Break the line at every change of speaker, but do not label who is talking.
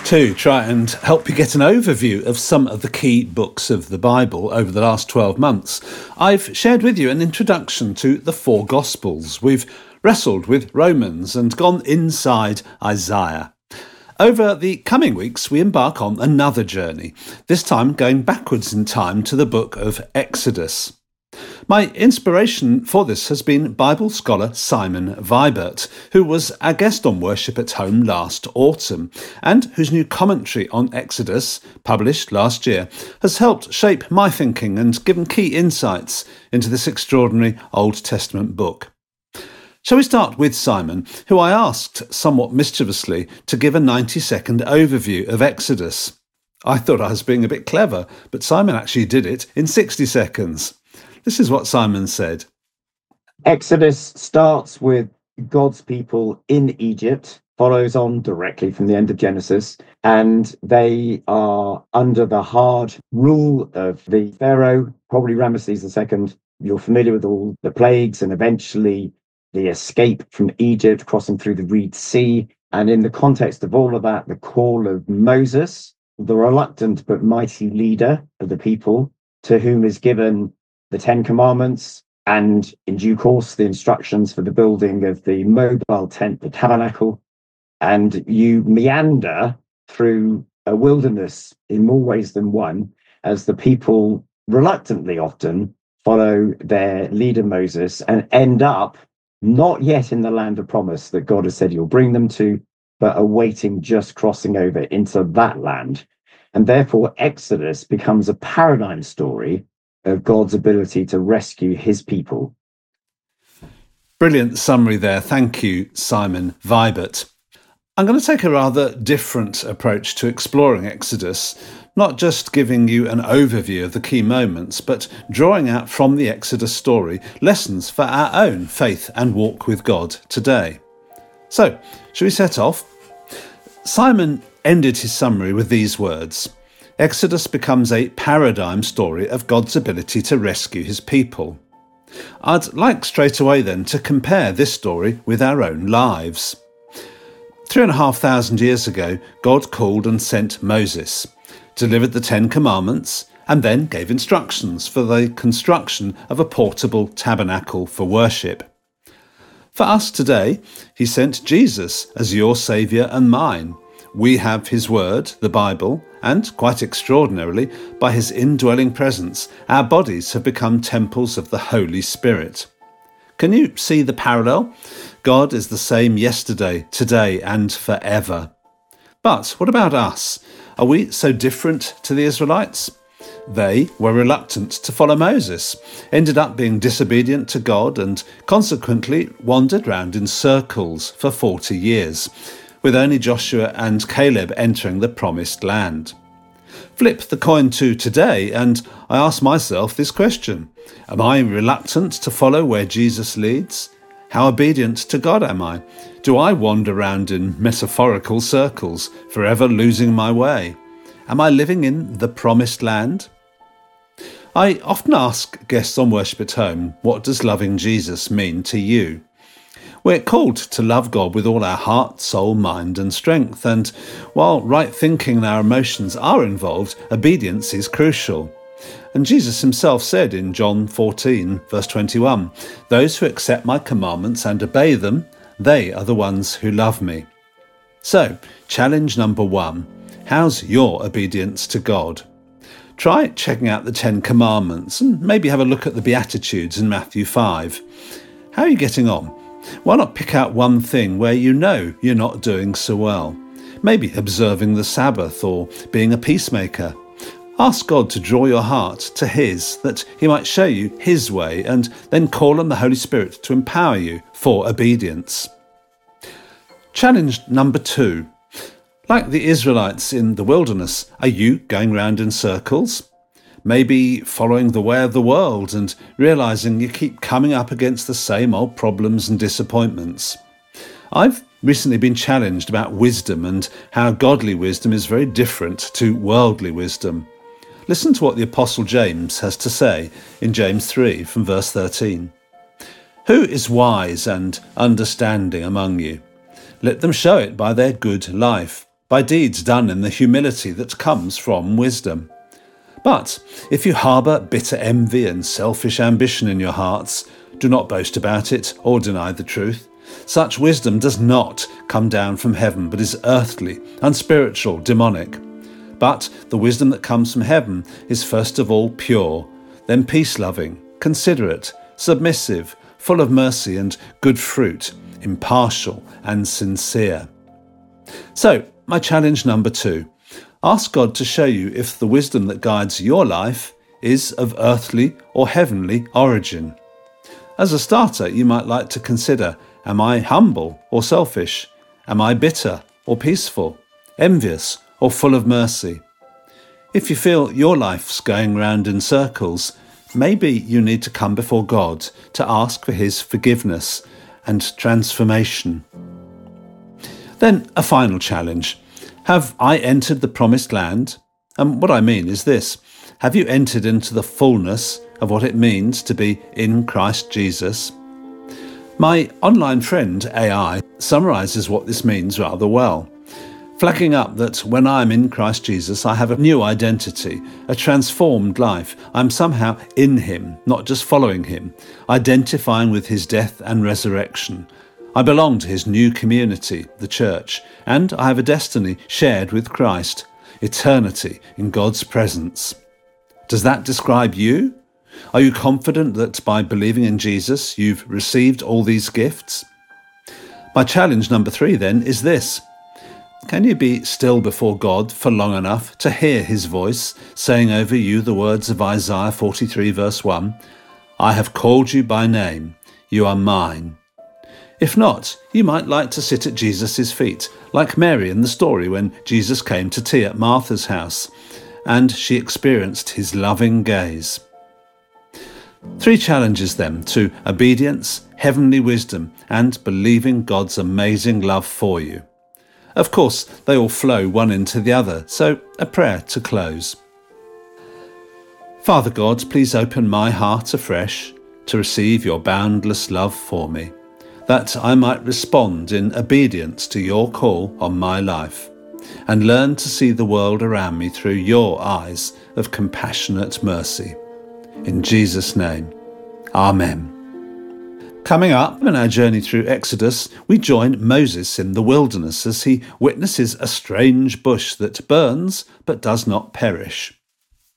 to try and help you get an overview of some of the key books of the Bible over the last 12 months, I've shared with you an introduction to the four Gospels. We've wrestled with Romans and gone inside Isaiah. Over the coming weeks, we embark on another journey, this time going backwards in time to the book of Exodus. My inspiration for this has been Bible scholar Simon Vibert, who was our guest on Worship at Home last autumn, and whose new commentary on Exodus, published last year, has helped shape my thinking and given key insights into this extraordinary Old Testament book. Shall we start with Simon, who I asked somewhat mischievously to give a 90-second overview of Exodus. I thought I was being a bit clever, but Simon actually did it in 60 seconds. This is what Simon said.
Exodus starts with God's people in Egypt, follows on directly from the end of Genesis, and they are under the hard rule of the Pharaoh, probably Ramesses II. You're familiar with all the plagues and eventually the escape from Egypt, crossing through the Red Sea. And in the context of all of that, the call of Moses, the reluctant but mighty leader of the people, to whom is given the Ten Commandments, and in due course, the instructions for the building of the mobile tent, the tabernacle. And you meander through a wilderness in more ways than one, as the people reluctantly often follow their leader Moses and end up not yet in the land of promise that God has said he'll bring them to, but awaiting just crossing over into that land. And therefore, Exodus becomes a paradigm story of God's ability to rescue his people.
Brilliant summary there. Thank you, Simon Vibert. I'm going to take a rather different approach to exploring Exodus, not just giving you an overview of the key moments, but drawing out from the Exodus story lessons for our own faith and walk with God today. So, shall we set off? Simon ended his summary with these words. Exodus becomes a paradigm story of God's ability to rescue his people. I'd like straight away then to compare this story with our own lives. 3,500 years ago, God called and sent Moses, delivered the Ten Commandments, and then gave instructions for the construction of a portable tabernacle for worship. For us today, he sent Jesus as your Saviour and mine. We have his word, the Bible, and, quite extraordinarily, by his indwelling presence, our bodies have become temples of the Holy Spirit. Can you see the parallel? God is the same yesterday, today, and forever. But what about us? Are we so different to the Israelites? They were reluctant to follow Moses, ended up being disobedient to God, and consequently wandered round in circles for 40 years. With only Joshua and Caleb entering the promised land. Flip the coin to today, and I ask myself this question. Am I reluctant to follow where Jesus leads? How obedient to God am I? Do I wander around in metaphorical circles, forever losing my way? Am I living in the promised land? I often ask guests on Worship at Home, what does loving Jesus mean to you? We're called to love God with all our heart, soul, mind and strength, and while right thinking and our emotions are involved, obedience is crucial. And Jesus himself said in John 14, verse 21, "Those who accept my commandments and obey them, they are the ones who love me." So, challenge number 1, how's your obedience to God? Try checking out the 10 Commandments and maybe have a look at the Beatitudes in Matthew 5. How are you getting on? Why not pick out one thing where you know you're not doing so well? Maybe observing the Sabbath or being a peacemaker. Ask God to draw your heart to his, that he might show you his way, and then call on the Holy Spirit to empower you for obedience. Challenge number 2. Like the Israelites in the wilderness, are you going round in circles? Maybe following the way of the world and realising you keep coming up against the same old problems and disappointments. I've recently been challenged about wisdom and how godly wisdom is very different to worldly wisdom. Listen to what the Apostle James has to say in James 3 from verse 13. Who is wise and understanding among you? Let them show it by their good life, by deeds done in the humility that comes from wisdom. But if you harbour bitter envy and selfish ambition in your hearts, do not boast about it or deny the truth. Such wisdom does not come down from heaven, but is earthly, unspiritual, demonic. But the wisdom that comes from heaven is first of all pure, then peace-loving, considerate, submissive, full of mercy and good fruit, impartial and sincere. So, my challenge number 2. Ask God to show you if the wisdom that guides your life is of earthly or heavenly origin. As a starter, you might like to consider, am I humble or selfish? Am I bitter or peaceful? Envious or full of mercy? If you feel your life's going round in circles, maybe you need to come before God to ask for his forgiveness and transformation. Then a final challenge. Have I entered the promised land? And what I mean is this. Have you entered into the fullness of what it means to be in Christ Jesus? My online friend AI summarises what this means rather well, flagging up that when I am in Christ Jesus, I have a new identity, a transformed life. I'm somehow in him, not just following him, identifying with his death and resurrection. I belong to his new community, the church, and I have a destiny shared with Christ, eternity in God's presence. Does that describe you? Are you confident that by believing in Jesus, you've received all these gifts? My challenge number 3 then is this. Can you be still before God for long enough to hear his voice saying over you the words of Isaiah 43 verse 1, I have called you by name, you are mine. If not, you might like to sit at Jesus' feet, like Mary in the story when Jesus came to tea at Martha's house, and she experienced his loving gaze. 3 challenges then to obedience, heavenly wisdom, and believing God's amazing love for you. Of course, they all flow one into the other, so a prayer to close. Father God, please open my heart afresh to receive your boundless love for me, that I might respond in obedience to your call on my life, and learn to see the world around me through your eyes of compassionate mercy. In Jesus' name, Amen. Coming up in our journey through Exodus, we join Moses in the wilderness as he witnesses a strange bush that burns but does not perish.